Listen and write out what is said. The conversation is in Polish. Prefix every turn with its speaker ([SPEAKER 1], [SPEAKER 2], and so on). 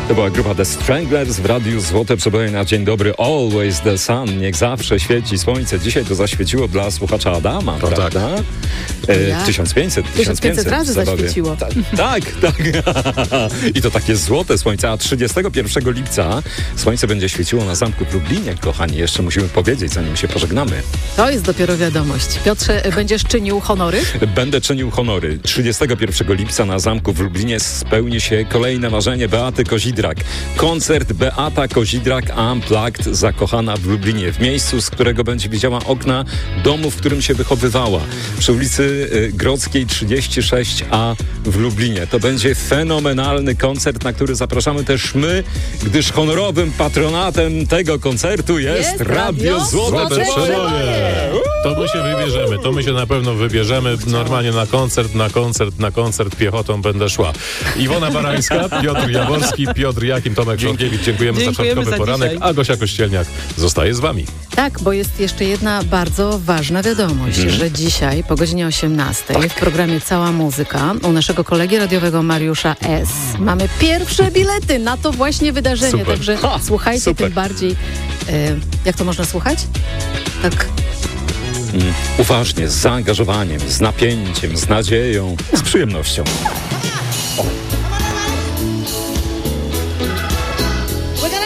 [SPEAKER 1] To była grupa The Stranglers w Radiu Złote Przeboje na dzień dobry. Always the sun. Niech zawsze świeci słońce. Dzisiaj to zaświeciło dla słuchacza Adama,
[SPEAKER 2] to
[SPEAKER 1] prawda?
[SPEAKER 2] Tak.
[SPEAKER 1] 1500
[SPEAKER 3] razy zaświeciło.
[SPEAKER 1] Tak. I to takie złote słońce. A 31 lipca słońce będzie świeciło na zamku w Lublinie, kochani. Jeszcze musimy powiedzieć, zanim się pożegnamy.
[SPEAKER 3] To jest dopiero wiadomość. Piotrze, będziesz czynił honory?
[SPEAKER 1] Będę czynił honory. 31 lipca na zamku w Lublinie spełni się kolejne marzenie Beaty Kozidrak. Koncert Beata Kozidrak Unplugged, zakochana w Lublinie, w miejscu, z którego będzie widziała okna domu, w którym się wychowywała, przy ulicy Grodzkiej 36A w Lublinie. To będzie fenomenalny koncert, na który zapraszamy też my, gdyż honorowym patronatem tego koncertu jest Radio Złote Przeboje.
[SPEAKER 2] To my się wybierzemy, to my się na pewno wybierzemy. Normalnie na koncert piechotą będę szła. Iwona Barańska, Piotr Jaworski, Piotr Jakim, Tomek Żonkiewicz. Dziękujemy za czwartkowy poranek,
[SPEAKER 3] dzisiaj.
[SPEAKER 2] a Gosia Kościelniak zostaje z wami.
[SPEAKER 3] Tak, bo jest jeszcze jedna bardzo ważna wiadomość, że dzisiaj po godzinie 18 w programie Cała Muzyka u naszego kolegi radiowego Mariusza S. mamy pierwsze bilety na to właśnie wydarzenie.
[SPEAKER 2] Super.
[SPEAKER 3] Także słuchajcie, tym bardziej. Jak to można słuchać? Tak.
[SPEAKER 1] Uważnie, z zaangażowaniem, z napięciem, z nadzieją, z przyjemnością. O.